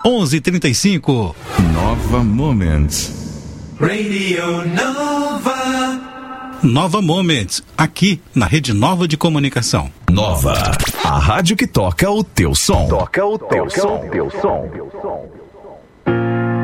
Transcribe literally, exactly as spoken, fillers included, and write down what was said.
onze e trinta e cinco. Nova Moments. Radio Nova. Nova Moments, aqui na Rede Nova de Comunicação. Nova, a rádio que toca o teu som. Toca o teu som. Teu som.